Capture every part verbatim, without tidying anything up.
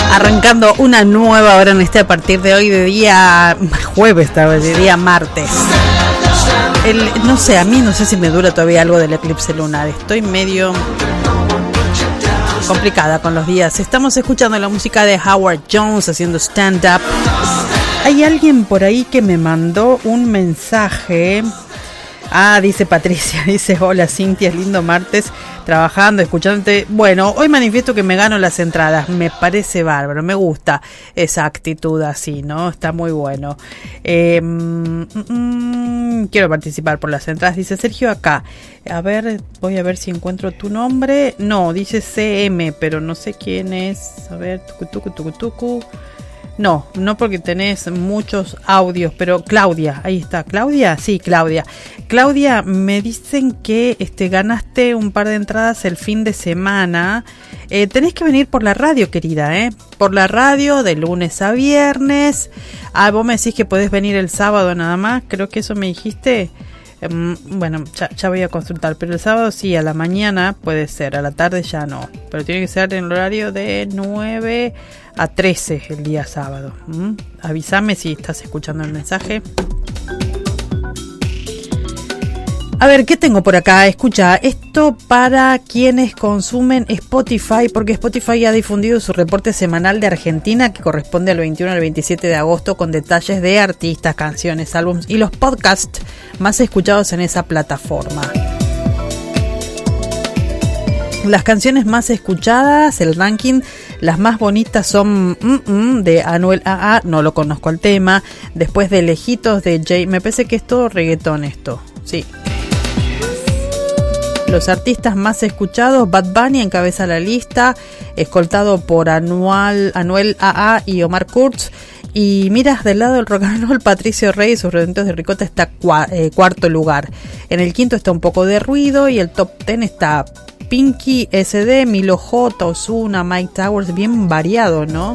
Arrancando una nueva hora en este a partir de hoy, de día jueves, de día martes. El, no sé, a mí no sé si me dura todavía algo del eclipse lunar. Estoy medio complicada con los días. Estamos escuchando la música de Howard Jones haciendo stand up. Hay alguien por ahí que me mandó un mensaje. Ah, dice Patricia, dice: hola Cintia, lindo martes, trabajando, escuchándote. Bueno, hoy manifiesto que me gano las entradas, me parece bárbaro, me gusta esa actitud así, ¿no? Está muy bueno. Eh, mm, mm, quiero participar por las entradas, dice Sergio acá. A ver, voy a ver si encuentro tu nombre. No, dice C M, pero no sé quién es. A ver, tucu, tucu, tucu, tucu. No, no porque tenés muchos audios, pero Claudia, ahí está. ¿Claudia? Sí, Claudia. Claudia, me dicen que este, ganaste un par de entradas el fin de semana. Eh, tenés que venir por la radio, querida, ¿eh? Por la radio de lunes a viernes. Ah, vos me decís que podés venir el sábado nada más, creo que eso me dijiste. Um, bueno, ya, ya voy a consultar, pero el sábado sí, a la mañana puede ser, a la tarde ya no, pero tiene que ser en el horario de nueve a trece el día sábado. ¿Mm? Avísame si estás escuchando el mensaje. A ver, ¿qué tengo por acá? Escucha, esto para quienes consumen Spotify, porque Spotify ha difundido su reporte semanal de Argentina, que corresponde al veintiuno al veintisiete de agosto, con detalles de artistas, canciones, álbumes y los podcasts más escuchados en esa plataforma. Las canciones más escuchadas, el ranking, las más bonitas son mm, mm, de Anuel A A, no lo conozco el tema. Después de Lejitos de Jay, me parece que es todo reggaetón esto, sí. Los artistas más escuchados, Bad Bunny encabeza la lista, escoltado por Anual, Anuel A A y Omar Kurz. Y miras del lado del rock and roll, Patricio Rey y sus Redonditos de Ricota está cua, eh, cuarto lugar. En el quinto está Un Poco de Ruido y el top ten está Pinky, S D, Milo J, Ozuna, Mike Towers, bien variado, ¿no?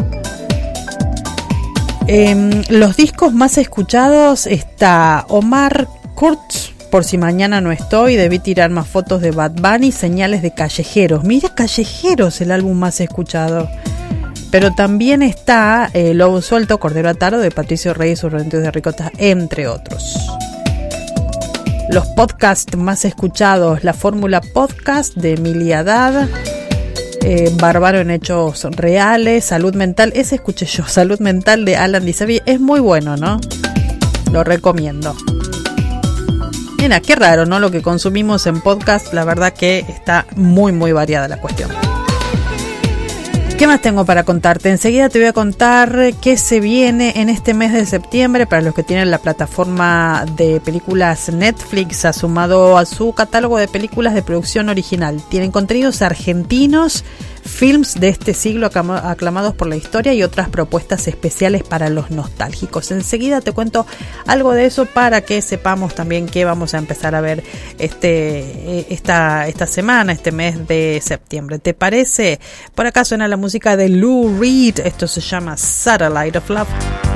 Eh, los discos más escuchados está Omar Kurz, Por si mañana no estoy, Debí tirar más fotos de Bad Bunny, Señales de Callejeros. Mira, Callejeros, el álbum más escuchado. Pero también está eh, Lobo Suelto, Cordero Atado de Patricio Rey y sus Redonditos de Ricota, entre otros. Los podcasts más escuchados, La Fórmula Podcast de Emilia Haddad, eh, Bárbaro en Hechos Reales, Salud Mental, ese escuché yo, Salud Mental de Alan Disabi, es muy bueno, ¿no? Lo recomiendo. Mira, qué raro, ¿no? Lo que consumimos en podcast, la verdad que está muy, muy variada la cuestión. ¿Qué más tengo para contarte? Enseguida te voy a contar qué se viene en este mes de septiembre para los que tienen la plataforma de películas Netflix. Ha sumado a su catálogo de películas de producción original. Tienen contenidos argentinos, films de este siglo aclamados por la historia y otras propuestas especiales para los nostálgicos. Enseguida te cuento algo de eso para que sepamos también qué vamos a empezar a ver este esta, esta semana, este mes de septiembre. ¿Te parece? Por acá suena la música de Lou Reed. Esto se llama Satellite of Love.